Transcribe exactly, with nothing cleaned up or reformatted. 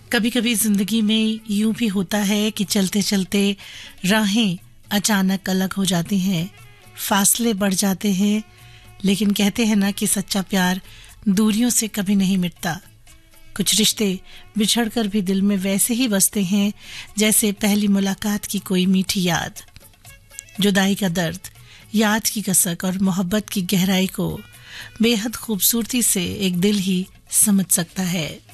कभी कभी जिंदगी में यूं भी होता है कि चलते चलते राहें अचानक अलग हो जाती हैं, फासले बढ़ जाते हैं, लेकिन कहते हैं ना कि सच्चा प्यार दूरियों से कभी नहीं मिटता। कुछ रिश्ते बिछड़कर भी दिल में वैसे ही बसते हैं जैसे पहली मुलाकात की कोई मीठी याद। जुदाई का दर्द, याद की कसक और मोहब्बत की गहराई को बेहद खूबसूरती से एक दिल ही समझ सकता है।